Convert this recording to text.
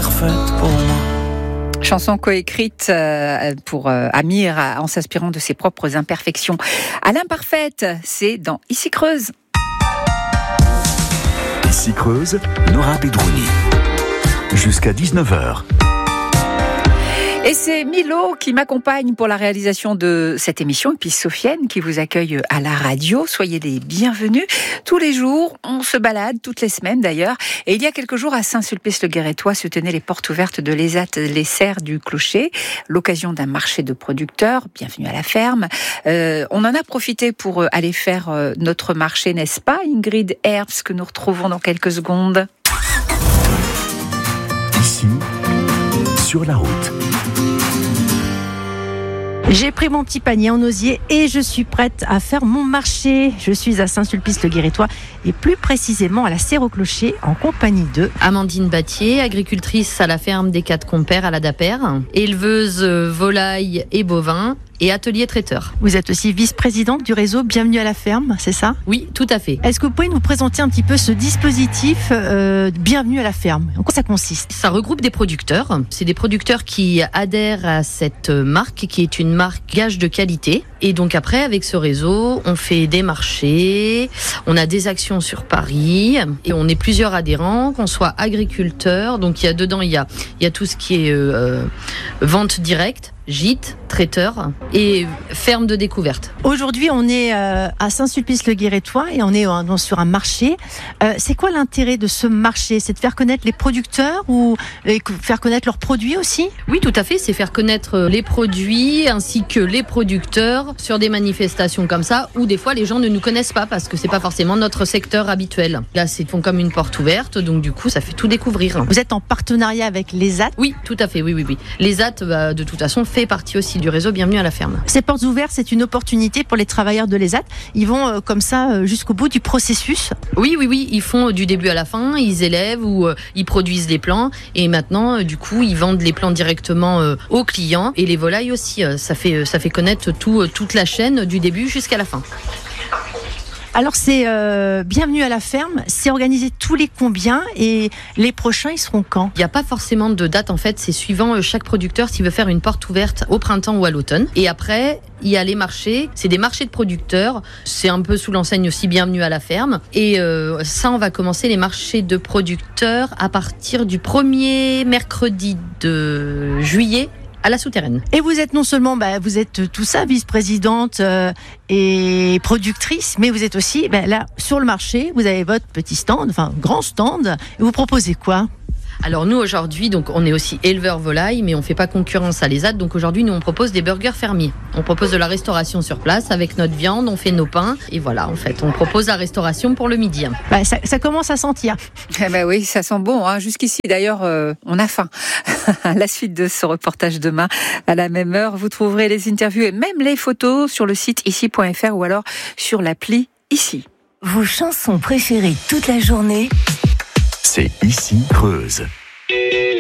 parfaite pour moi. Chanson coécrite pour Amir en s'inspirant de ses propres imperfections. À l'imparfaite, c'est dans Ici Creuse. Ici Creuse, Nora Bedrouni. Jusqu'à 19h. Et c'est Milo qui m'accompagne pour la réalisation de cette émission, et puis Sofiane qui vous accueille à la radio. Soyez les bienvenus. Tous les jours, on se balade, toutes les semaines d'ailleurs. Et il y a quelques jours, à Saint-Sulpice-le-Guérétois, se tenaient les portes ouvertes de l'ESAT Les Serres du Clocher, l'occasion d'un marché de producteurs. Bienvenue à la ferme. On en a profité pour aller faire notre marché, n'est-ce pas, Ingrid Herbst, que nous retrouvons dans quelques secondes. Ici, sur la route. J'ai pris mon petit panier en osier et je suis prête à faire mon marché. Je suis à Saint-Sulpice-le-Guérétois et plus précisément à la Serre au Clocher en compagnie de Amandine Battier, agricultrice à la ferme des 4 Compères à la Daper, éleveuse volailles et bovins et atelier traiteur. Vous êtes aussi vice-présidente du réseau Bienvenue à la ferme, c'est ça ? Oui, tout à fait. Est-ce que vous pouvez nous présenter un petit peu ce dispositif Bienvenue à la ferme ? En quoi ça consiste ? Ça regroupe des producteurs. C'est des producteurs qui adhèrent à cette marque qui est une marque gage de qualité. Et donc après, avec ce réseau, on fait des marchés, on a des actions sur Paris et on est plusieurs adhérents, qu'on soit agriculteurs. Donc il y a dedans, il y a tout ce qui est vente directe, gîte, traiteur et ferme de découverte. Aujourd'hui, on est à Saint-Sulpice-le-Guérétois et on est sur un marché. C'est quoi l'intérêt de ce marché ? C'est de faire connaître les producteurs ou faire connaître leurs produits aussi ? Oui, tout à fait. C'est faire connaître les produits ainsi que les producteurs sur des manifestations comme ça où des fois les gens ne nous connaissent pas parce que c'est pas forcément notre secteur habituel. Là, c'est font comme une porte ouverte, donc du coup, ça fait tout découvrir. Vous êtes en partenariat avec l'ESAT ? Oui, tout à fait. Oui. L'ESAT, de toute façon, fait partie aussi du réseau Bienvenue à la ferme. Ces portes ouvertes, c'est une opportunité pour les travailleurs de l'ESAT. Ils vont comme ça jusqu'au bout du processus. Oui. Ils font du début à la fin. Ils élèvent ou ils produisent les plants. Et maintenant, du coup, ils vendent les plants directement aux clients. Et les volailles aussi. Ça fait connaître toute la chaîne du début jusqu'à la fin. Alors c'est Bienvenue à la ferme, c'est organisé tous les combien et les prochains ils seront quand ? Il n'y a pas forcément de date en fait, c'est suivant chaque producteur s'il veut faire une porte ouverte au printemps ou à l'automne. Et après, il y a les marchés, c'est des marchés de producteurs, c'est un peu sous l'enseigne aussi Bienvenue à la ferme. Et ça, on va commencer les marchés de producteurs à partir du 1er mercredi de juillet à la Souterraine. Et vous êtes non seulement, vous êtes tout ça, vice-présidente et productrice, mais vous êtes aussi là sur le marché, vous avez votre petit stand, enfin grand stand, et vous proposez quoi ? Alors nous aujourd'hui, donc on est aussi éleveur volaille, mais on fait pas concurrence à l'ESAT. Donc aujourd'hui, nous on propose des burgers fermiers. On propose de la restauration sur place avec notre viande, on fait nos pains et voilà. En fait, on propose la restauration pour le midi. Ça commence à sentir. Oui, ça sent bon. Jusqu'ici, d'ailleurs, on a faim. La suite de ce reportage demain à la même heure. Vous trouverez les interviews et même les photos sur le site ici.fr ou alors sur l'appli Ici. Vos chansons préférées toute la journée. C'est Ici Creuse.